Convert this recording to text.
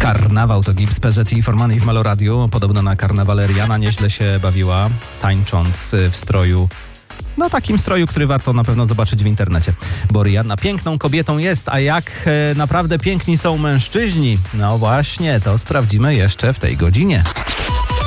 Karnawał to Gibbs, PZ i Forman w Meloradiu. Podobno na karnawale Rihanna nieźle się bawiła, tańcząc w stroju. No takim stroju, który warto na pewno zobaczyć w internecie. Bo Rihanna piękną kobietą jest, a jak naprawdę piękni są mężczyźni? No właśnie, to sprawdzimy jeszcze w tej godzinie.